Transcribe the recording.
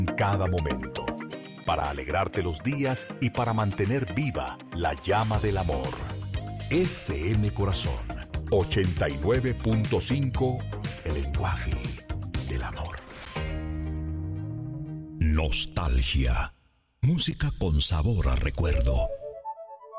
en cada momento, para alegrarte los días y para mantener viva la llama del amor. FM Corazón 89.5, el lenguaje del amor. Nostalgia, música con sabor a recuerdo.